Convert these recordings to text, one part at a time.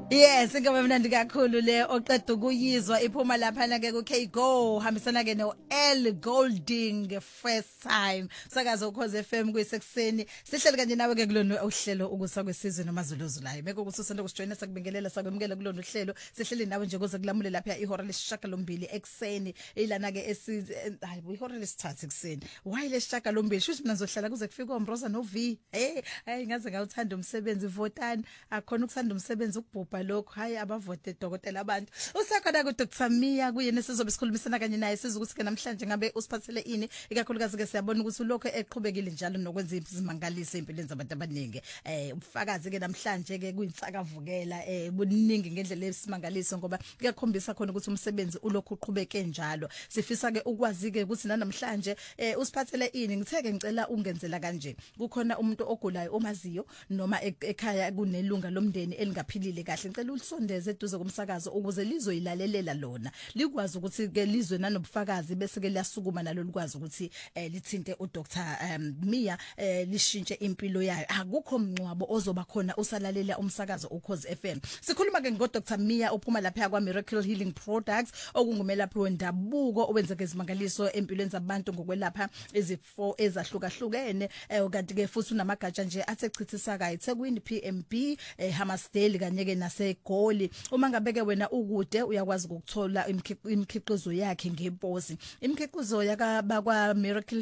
Yes, ngaba mnandi kakhulu le oqeda ukuyizwa iphuma lapha na ke ku K-Go hambisana ke no L Golding first time sakazo ukhoze FM kuyisekuseni sihleli kanje nawe ke kulona uhlelo ukusa kwesizwe nomazuluzulayo meke ukuthi usanda kusijoyina sakubingelela sakwemukela kulona uhlelo sihleli nawe nje kuze kulamule lapha ihora lesishakalombili ekseni ilana ke hayi ihora lesithathu ekseni why lesishakalombili shuthi mina ngizohlala kuze kufike uMroza no V hayi ngaze ngawuthanda umsebenzi votani akhona ukuthanda umsebenzi ukubhubha lokho hayi abavote dokotela abantu usakhona ku Dr Mia kuyena sizobe sikhulumisana kanye naye siza ukuthi ke namhlanje ngabe usiphathele ini ikakhulukazi ke siyabona ukuthi lokho eqhubekile njalo nokwenza izimangaliso empilweni zabantu abaningi ubufakazi ke namhlanje ke kuyinsakavukela buningi ngendlela yesimangaliso ngoba kuyakhombisa khona ukuthi umsebenzi ulokhu uqhubeke njalo sifisa ke ukwazi ke ukuthi namhlanje usiphathele ini ngitheke ngicela ungenzela kanje kukhona umuntu ogulayo omaziyo noma ekhaya kunelunga lomndeni elingaphilile kahle ngicela ulisondeze eduze komsakazo ukuze lizoyilalelela lona likwazi ukuthi ke lizwe nanobufakazi bese ke liyasukuma nalo likwazi ukuthi lithinte uDr Mia lishintshe impilo yayo akukho mncwabo ozoba khona usalalela umsakazo ukhoze FM sikhuluma ke ngoDr Mia uphuma lapha kwa Miracle Healing Products okungumelaphi wendabuko owenzeke izimangaliso empilweni zabantu ngokwelapha izifo ezahlukahlukene kanti ke futhi unamagatsha nje athechithisa kayi eThekwini PMB Hammarsdale kanye ke naseGoli uma ngabe ke wena ukude uyakwazi ukuthola imikhiqizo yakhe ngeposi imikhiqizo yakabakwa Miracle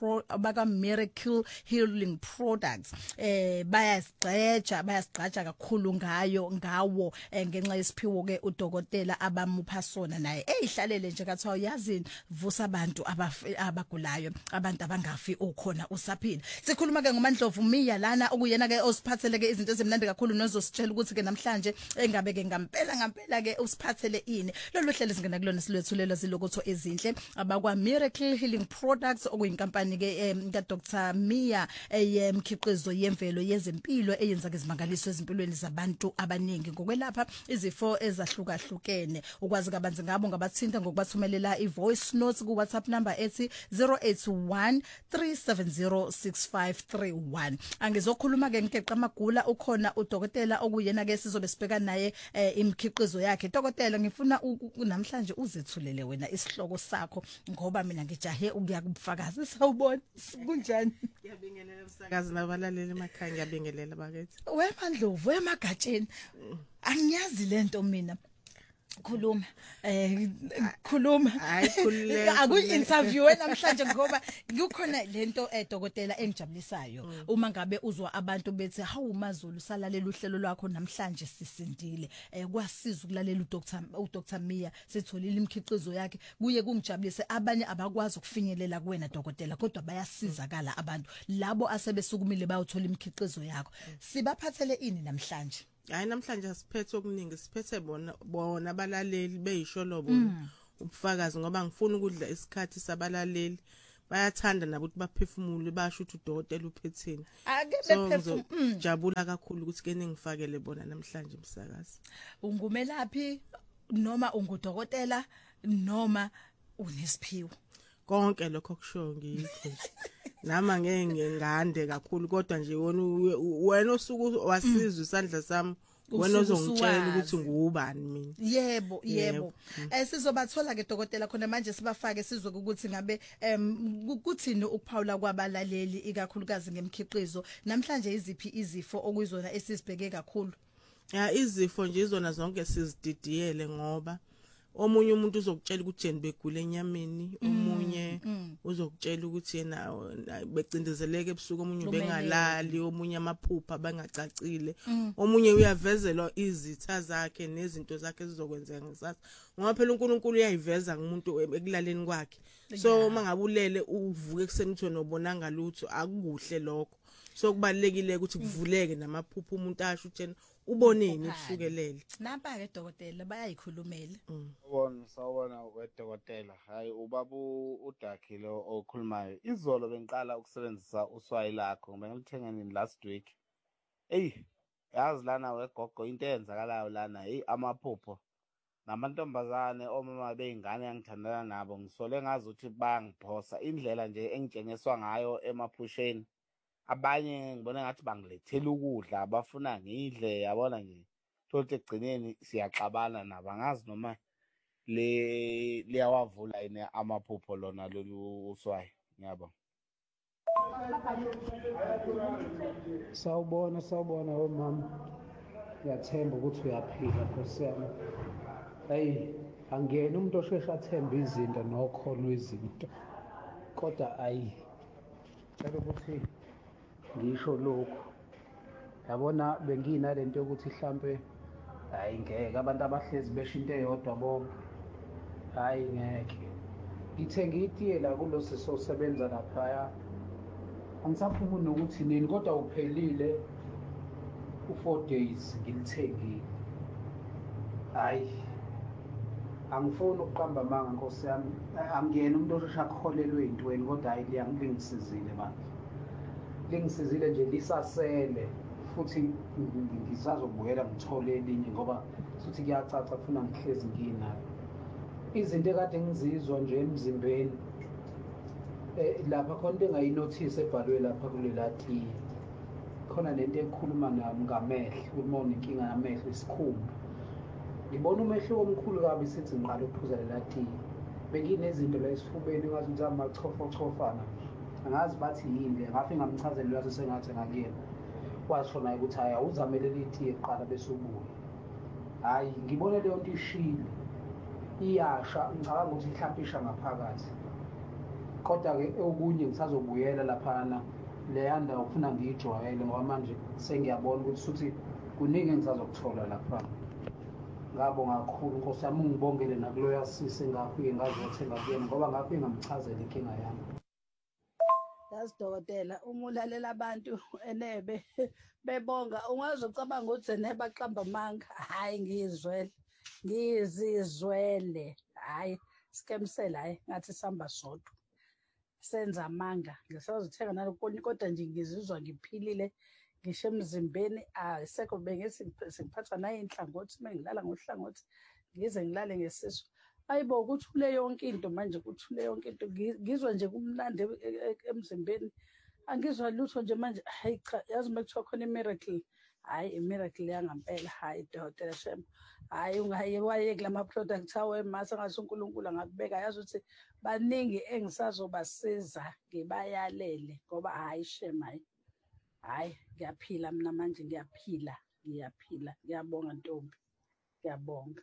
Healing Products bayasiqhaja kakhulu ngawo ngenxa yesiphiwo ke udokotela abamupha sona naye ehlalele nje kathiwa uyazini vusa abantu abagulayo abantu abangafi ukhona usaphila sikhuluma ke ngoMandlovu Mia lana okuyena ke osiphathele ke izinto ezimnandi kakhulu nozositshela ukuthi ke namhlanje engabe ke ngampela ke usiphathele ini lolu hlelo singena kulona silwethulela zilokotho ezinhle abakwa Miracle Healing Products okuyinkampani ke ka Dr Mia eyemkhiqizo yemvelo yezempilo eyenza ke izimangaliso ezimpilweni zabantu abaningi ngokwelapha izifo ezahlukahlukene ukwazi kabanzi ngabo ngabathinta ngokubathumelela ivoice notes ku WhatsApp number ethi 0813706531 angizokhuluma ke ngeqa magula ukhona udokotela okuyena ke sizobe sibheka naye imikhiqizo yakhe dokotela ngifuna namhlanje uzethulele wena isihloko sakho ngoba mina ngijahe ukuya kubufakazi sawubona kunjani ngiyabingelela umsakazi nabalaleli emakhaya ngiyabingelela bakithi weMandlovu emagatsheni angiyazi lento mina khuluma hayi khululeka akuyi-interview namhlanje ngoba kukhona lento dokotela engijabulisayo uma ngabe uzwa abantu bethi hawu maZulu salalela uhlelo lwakho namhlanje sisindile kwasiza ukulalela uDr Mia sitholile imikhiqizo yakhe kuye kungijabulise abanye abakwazi ukufinyelela kuwena dokotela kodwa bayasizakala abantu labo asebesukumile bayothola imikhiqizo yakho sibaphathele ini namhlanje hayi namhlanje asiphethe okuningi siphethe bona abalaleli beyisho bona ubufakazi ngoba ngifuna ukudla isikhathi sabalaleli bayathanda nabo ukuthi baphefumule basho ukuthi udokotela uphetheni so jabula kakhulu ukuthi ke ningifakele bona namhlanje umsakazi ungumelaphi noma ungudokotela noma unesiphiwo konke lokho kusho ngikho nama ngeke ngande kakhulu kodwa nje wena osuku wasizwa isandla sami wena ozongitshela ukuthi ngubani mina yebo sizobathola ke dokotela khona manje sibafake sizwe ukuthi ngabe kuthini ukuphawula kwabalaleli ikakhulukazi ngemikhiqizo namhlanje iziphi izifo okuyizona esizibheke kakhulu izifo nje izona zonke sizididiyele ngoba omunye umuntu uzokutshela ukuthi yena begula enyameni omunye uzokutshela ukuthi yena becindezeleke ebusuku omunye bengalali omunye amaphupha bangacacile omunye uyavezelwa izitha zakhe nezinto zakhe ezizokwenzeka ngesasa ngoba phela uNkulunkulu uyayiveza kumuntu ekulaleni kwakhe so mangabulele uvuke ekseni uthi nobonanga lutho akukuhle lokho so kubalekile ukuthi kuvuleke namaphupha umuntu asho uthena uboneni kusukelele napa ke dokotela bayayikhulumela sawubona wedokotela hayi ubaba uDakhile okhulumayo izolo bengiqala ukusebenzisa uswayi lakho ngilithengeni last week yazi lana wegogo into eyenzakalayo lana amaphupho namantombazane omama beingane engithandana nabo ngisole ngazi ukuthi bangiphosa indlela nje engitshengiswa ngayo emaphusheni abanye ngibona ngathi bangilethela ukudla abafuna ngidle yabona nje thothi egcineni siyaxabana nabo angazi noma liyawavula yini amaphupho lona lolu uswayi ngiyabona. Sawubona omama. Ngiyathemba ukuthi uyaphila Nkosi yami. Hayi, angiyena umuntu osheshe athembe izinto nokholwa izinto. Kodwa ngicela ukuthi ngisho lokhu. Yabona benginalento yokuthi mhlambe ngeke abantu abahlezi besho into eyodwa bonke. Ngeke. Ngithenga itiye la kulo sisosebenza lapha. Angisaphumi nokuthi nini kodwa uphelile u4 days ngilithengile. Angifuni ukuqamba amanga Nkosi yami. Angiyena umuntu osheshe akholelwe ezintweni kodwa lingisizile manje. Lingisizile nje lisasele futhi ngisazobuyela ngithole elinye ngoba futhi kuyacaca kufuna ngihlezi nginalo. Izinto ekade ngizizwa nje emzimbeni lapha khona into engayinothisi ebhalwe lapha kulela tiye. Khona lento ekhuluma ngamehlo, uma unenkinga yamehlo isikhumba. Ngibona umehluko omkhulu kabi sithi ngiqala ukuphuza lela tiye. Benginezinto la esifubeni ngathi ukuthi amachofochofana. Angazi bathi yini le, ngafike ngamchazela lwathi sengathi ngakuyena. Washo naye ukuthi awuzame leli tiye kuqala bese ubuye. Ngibona leyo nto ishile. Iyasha, ngicabanga ukuthi mhlawumbe isha ngaphakathi. Kodwa-ke okunye ngisazobuyela laphana leya ndawo ufuna ngiyijwayele ngoba manje sengiyabona ukuthi futhi kuningi engisazokuthola lapha. Ngabonga kakhulu Nkosi yami ungibongele nakuloya sisi engafike ngazothenga kuyena ngoba ngafike ngamchazela inkinga yami. Yazi dokotela, uma ulalela abantu enebe bebonga ungazocabanga ukuthi enebe aqamba amanga. Ngizizwele. Sikemsela ngathi sihamba sodwa. Senza amanga ngisazothenga nalokunye kodwa nje ngizizwa ngiphilile ngisho emzimbeni ayisekho sengiphathwa nayinhlangothi mengilala ngohlangothi ngize ngilale ngesisu. Ayibo kuthule yonke into manje kuthule yonke into ngizwa nje kumnandi emzimbeni angizwa lutho nje manje cha yazi mekuthiwa khona imiracle imiracle yangampela dokotela Shembe ungayeke lama products awe mase ngathi uNkulunkulu angakubeka yazi ukuthi baningi engisazobasiza ngibayalele ngoba Shembe ngiyaphila mina manje ngiyaphila ngiyabonga Ntombi ngiyabonga.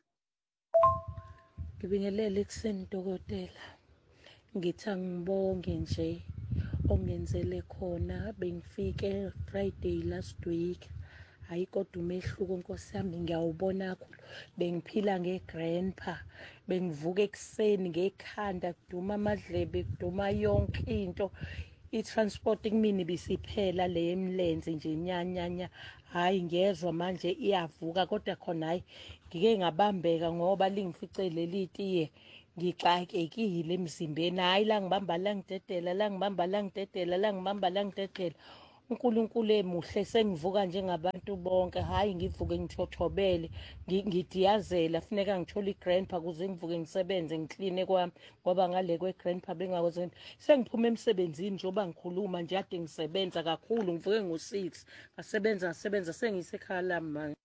Ngibingelele ekuseni dokotela. Ngithi angibonge nje ongenzele khona bengifike Friday last week. Kodwa umehluko Nkosi yami ngiyawubona kakhulu. Bengiphila ngegrandpa. Bengivuka ekuseni ngekhanda kuduma amadlebe kuduma yonke into. I-transport kumina bisiphela le emlenze nje nyanyanya. Ngiyezwa manje iyavuka kodwa khona ngike ngabambeka ngoba lingifice leli tiye ngixakekile emzimbeni. La ngibamba la ngidedela la ngibamba la ngidedela la ngibamba la ngidedela. uNkulunkulu emuhle sengivuka njengabantu bonke. Ngivuke ngithothobele ngidiyazela funeka ngithole igrandpa kuze ngivuke ngisebenze ngikline kwami ngoba ngale kwegrandpa bengakwazi sengiphuma emsebenzini njengoba ngikhuluma nje ade ngisebenza kakhulu ngivuke ngo6 ngasebenza sengisekhaya lami manje.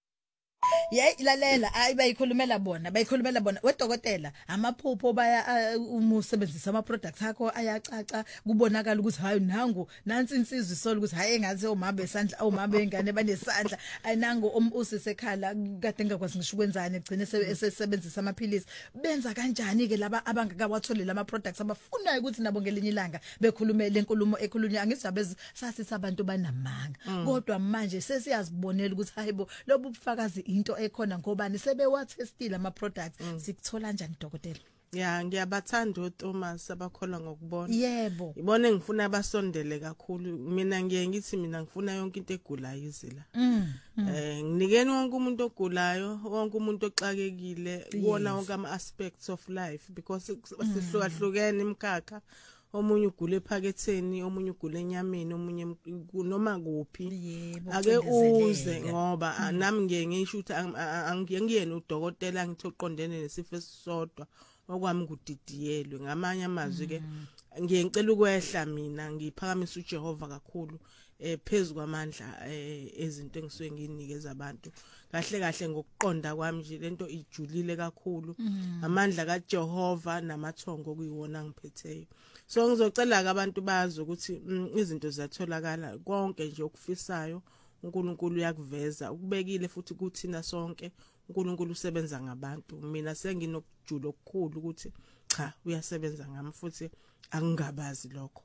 Lalela bayikhulumela bona wedokotela amaphupho baya umusebenzisa ama products akho ayacaca kubonakala ukuthi nangu nansi insizwe isolo ukuthi engathi omama besandla omama bengane banesandla nangu usisekhala kade ngakwazi ngisho kwenzani egcine esebenzisa amaphilisi benza kanjani ke laba abangakawatholi lama products abafunayo ukuthi nabo ngelinye ilanga bekhulume lenkulumo ekhulunywa ngisabezi sasisa abantu banamanga kodwa manje sesiyazibonela ukuthi hayibo lobu bufakazi into ekhona ngobani sebewathestile ama products sikuthola kanjani dokotela? Ngiyabathanda uThomas abakholwa ngokubona. Yebo. Ibone ngifuna abasondele kakhulu. Mina ngithi ngifuna yonke into egulayo izila. Nginikeni wonke umuntu ogulayo, wonke umuntu oxakekile, kuona wonke ama aspects of life because sihlukahlukene imkhakha. Omunye ugula ephaketheni, omunye ugula enyameni, omunye noma kuphi. Ake uze ngoba nami ngisho ukuthi angiyena udokotela ngithoqondene nesifo esisodwa okwami kudidiyelwe. Ngamanye amazwi ke ngicela ukwehla mina ngiphakamisa uJehova kakhulu phezulu kwamandla ezinto engisuke nginikeza abantu kahle kahle ngokuqonda kwami nje lento ijulile kakhulu amandla kaJehova namathongo kuyiwona ngiphetheyo so ngizocela ke abantu bazi ukuthi izinto ziyatholakala konke nje okufisayo uNkulunkulu uyakuveza ukubekile futhi kuthina sonke uNkulunkulu usebenza ngabantu mina senginokujulo okukhulu ukuthi cha uyasebenza ngami futhi angingabazi lokho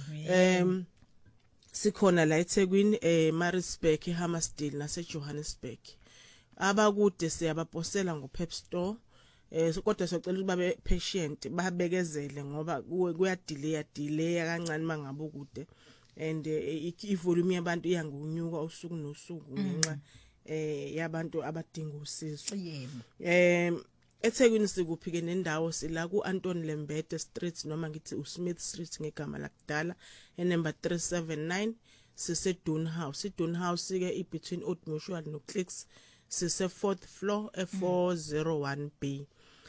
sikhona la eThekwini Maritzburg eHammersdale naseJohannesburg abakude siyabaposela ngoPep Store kodwa sicela ukuthi babe patient babekezele ngoba delay kancane mangabe ukude and ivolume yabantu iyangunyuka usuku nosuku ngenxa yabantu abadinga usizo eThekwini sikuphi ke nendawo sila ku Anton Lembede Street noma ngithi uSmith Street ngegama lakudala number 379 sise Dune House iDune House ke between Old Mutual no Clicks sise 4th floor e401B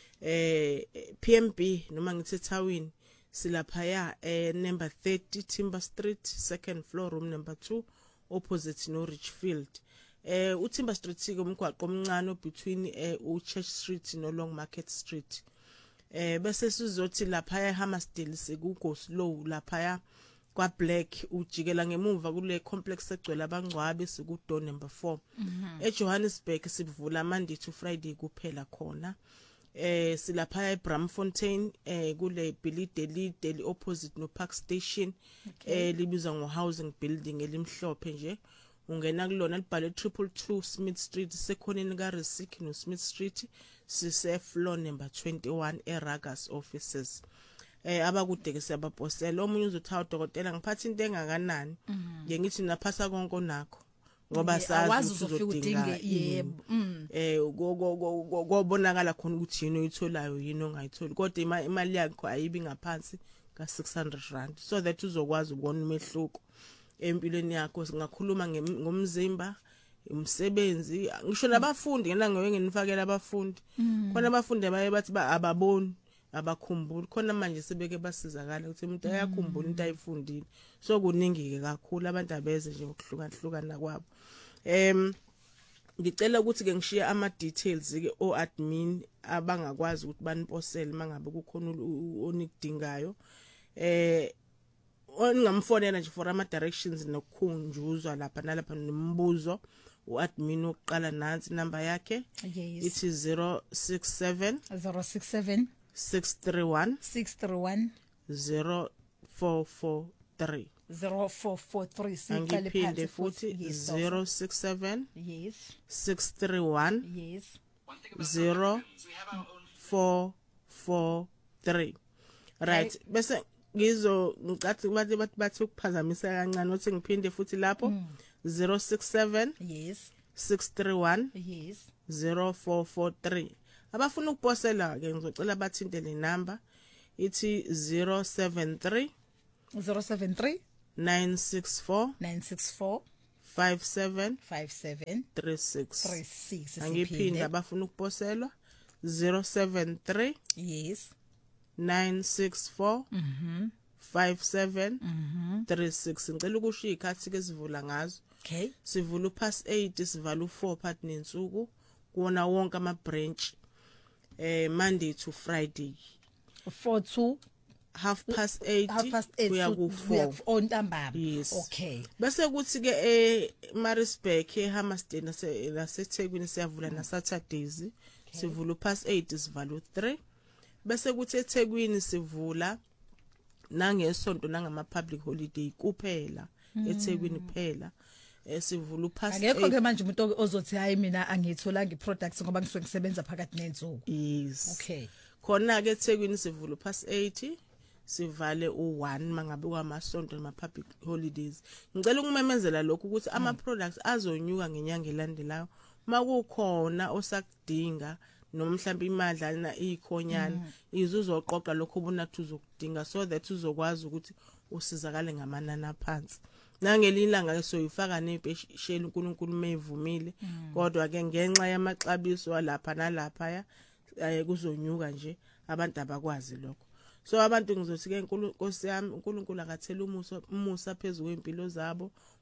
PMB noma ngithi Tawini silaphaya number 30 Timber Street 2nd floor room number 2 opposite no Richfield uTimber Street ke umgwaqo omncane between uChurch Street no Long Market Street bese sizothi lapha eHammersdale sekugo slow lapha kwa Black ujikela ngemuva kule complex egcwele abangcwabe sikudo number 4 eJohannesburg sivula Monday to Friday kuphela khona silapha eBramfontein kule Billy Deli opposite no Park Station libizwa ngo housing building elimhlophe nje ungena kulona libhale 222 Smith Street sekhoneni ka Resik no Smith Street sise floor number 21 eRagas offices abakude ke siyabaposela omunye uzothawa udokotela ngiphatha into engakanani ngithi naphasa konke nakho ngoba sazi uzofika yebo gobonakala khona ukuthi yini oyitholayo yini ongayitholi kodwa imali yakho ayibi ngaphansi ka 600 rand so that uzokwazi ukubona umehluko empilweni yakho singakhuluma ngomzimba umsebenzi ngisho nabafundi ngena ngenifakela abafundi khona abafundi abaye bathi ababoni abakhumbuli khona manje sebeke basizakala ukuthi umuntu ayakhumbula into ayifundile so kuningi ke kakhulu abantu abeze nje ukuhlukahlukana kwabo ngicela ukuthi ke ngishiya ama details ke o admin abangakwazi ukuthi baniposele mangabe kukhona onikudingayo ongamfonela nje for ama directions nokukhunjuzwa lapha nalapha nembuzo uadmin oqala nansi number yakhe it is 067 631 0443 siqale futhi 067 631 0443 right bese ngicathi bathi ukuphazamisa kancane uthi ngiphinde futhi lapho 067 631 0443 abafuna ukuposela ke ngizocela bathinte le number ithi 073 964 5736 angiphinde abafuna ukuposelwa 073 964 5736 ngicela ukushiya ikhathi ke sivula ngazo sivula uPass 8 sivala u4 part nensuku kuona wonke ama branch Monday to Friday 4 to 8:30 kuya ku4 ontambama bese kuthi ke Maritzburg eHammersdale naseThekwini siyavula na Saturdays sivula uPass 8 sivala u3 bese kuthi eThekwini sivula nangesonto nangama public holiday kuphela eThekwini kuphela sivula uPass 8 akekho ke manje umuntu ozothi hayi mina angitholanga iproducts ngoba ngisuke ngisebenza phakathi nensuku khona ke eThekwini sivula uPass 8 sivale u1 mangabe kwamasonto nama public holidays ngicela ukumemezela lokho ukuthi ama products azonyuka ngenyanga elandelayo makukhona osakudinga noma mhlawumbe imadlana ikhonyana izuzoqoqa lokho obunathi uzokudinga so that uzokwazi ukuthi usizakale ngamanani aphansi nangelilanga ke soyifaka nepesheli uNkulunkulu mevumile kodwa ke ngenxa yamaxabiso walapha nalapha kuzonyuka nje abantu abakwazi lokho so abantu ngizothi ke Nkosi yami uNkulunkulu akathela umusa phezulu kwempilo zabo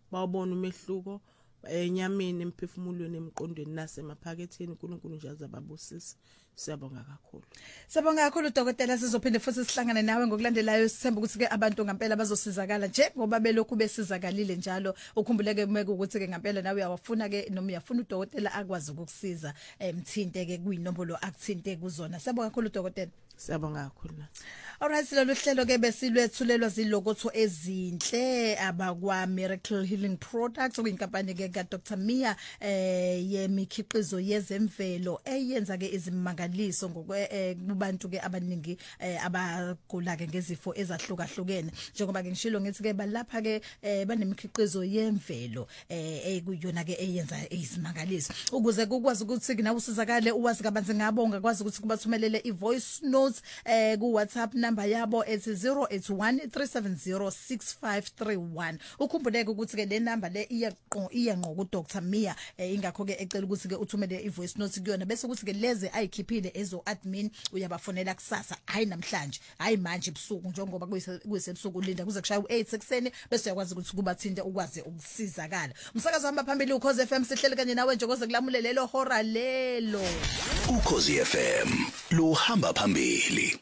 bawubona umehluko enyameni emphefumulweni emqondweni nasemaphaketheni uNkulunkulu nje azababusisa siyabonga kakhulu. Siyabonga kakhulu dokotela sizophinde futhi sihlangane nawe ngokulandelayo sithemba ukuthi ke abantu ngempela bazosizakala nje ngoba belokhu besizakalile njalo ukhumbuleke ukuthi ke ngempela nawe uyawafuna ke noma uyafuna udokotela akwazi ukukusiza emthinte ke kuyinombolo akuthinte kuzona. Siyabonga kakhulu dokotela. Siyabonga kakhulu. Alright silolu hlelo ke besilwethulelwa zilokotho ezinhle abakwa Miracle Healing Products okuyinkampani ke ka Dr Mia yemikhiqizo yezemvelo eyenza ke izimangaliso kubantu ke abaningi abagula ke ngezifo ezahlukahlukene njengoba ke ngishilo ngithi ke balapha ke banemikhiqizo yemvelo ekuyona ke eyenza izimangaliso ukuze kukwazi ukuthi nawe usizakale uwazi kabanzi ngabo ungakwazi ukuthi kubathumelele ivoice notes ku WhatsApp number yabo ethi 0813706531 ukhumbuleke ukuthi ke le number le iya ngqo ku Dr Mia ingakho ke ecela ukuthi ke uthumele ivoice note kuyona bese ukuthi ke leze ayikhiphile ezo admin uyabafonela kusasa hayi namhlanje hayi manje ebusuku njengoba kuyisebusuku ulinda kuze kushaya u8 ekseni bese uyakwazi ukuthi kubathinte ukwazi ukusizakala umsakazo hamba phambili uKhosi FM sihlele kanye nawe njengoze kulamule lelo hora lelo uKhosi FM lo hamba phambili.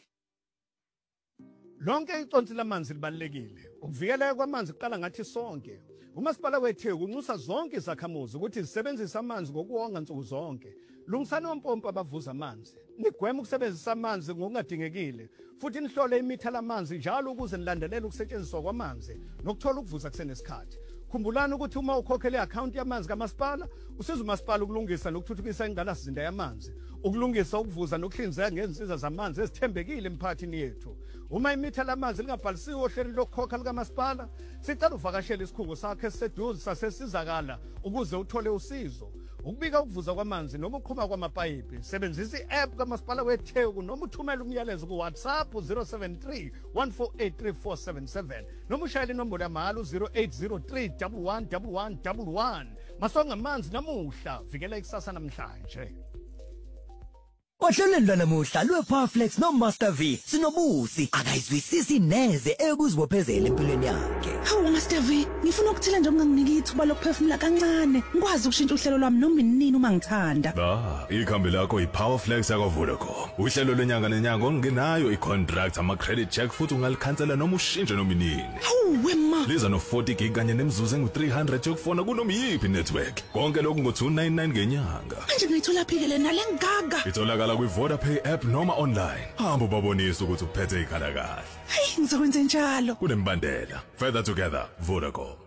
Lonke iconsi lamanzi libalekile. Ukuvikeleka kwamanzi kuqala ngathi sonke. Umasipala weTheku unxusa zonke izakhamuzi ukuthi zisebenzise amanzi ngokuwonga nsuku zonke. Lungisani ompompo abavuza amanzi. Nigweme ukusebenzisa amanzi ngokungadingekile. Futhi nihlole imitha lamanzi njalo ukuze nilandelele ukusetshenziswa kwamanzi nokuthola ukuvuza kusenesikhathi. Khumbulani ukuthi uma ukhokhela i-account yamanzi kamasipala usiza umasipala ukulungisa nokuthuthukisa ingqalasizinda yamanzi ukulungisa ukuvuza nokuhlinzeka ngezinsiza zamanzi ezithembekile emphakathini yethu. Uma imitha lamanzi lingabhalisiwe ohlelweni lokukhokha likamasipala sicela uvakashele isikhungo sakhe esiseduze sasesizakala ukuze uthole usizo. Ukubika ukuvuza kwamanzi noma uqhuma kwamapayipi sebenzisa i-app kamasipala weTheku noma uthumela umyalezo ku WhatsApp 073 noma ushayela inombolo yamahhala 0803 111111 masonga amanzi namuhla vikela ikusasa namhlanje. Ohlelweni lwanamuhla lwePowerFlex noMaster V sinobusi akayizwisisi neze ekuzibophezela empilweni yakhe. Hawu Master V, ngifuna ukuthela nje unganginiki ithuba lokuphefumula kancane. Ngikwazi ukushintsha uhlelo lwami noma inini uma ngithanda. Ikhambi lakho iPowerFlex yakwaVodacom. Uhlelo lwenyanga nenyanga ongenayo icontract ama-credit check futhi ungalikhansela noma ushintshe noma inini. Hawu wema. Liza no40 gig kanye nemizuzu engu300 yokufona kunoma yiphi network. Konke lokhu ngo299 ngenyanga. Manje ngiyithola phike lena lengaga. Itholakala kwiVodapay app noma online. Hamba ubabonise ukuthi uphethe ikhala kahle. Hey, ngizokwenza njalo. Kunembandela. Further together, Vodacom.